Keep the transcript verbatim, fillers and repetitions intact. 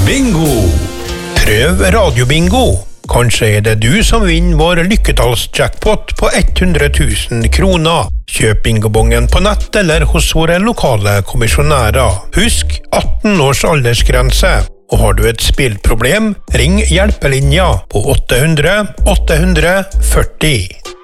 Bingo! Prøv radiobingo. Kanskje er det du som vinner vår lykketallsjackpot på hundre tusen kroner. Kjøp bingobongen på nett eller hos våre lokale kommisjonærer. Husk atten års aldersgrense. Og har du et spillproblem, ring hjelpelinja på åtte hundre åtte hundre førti.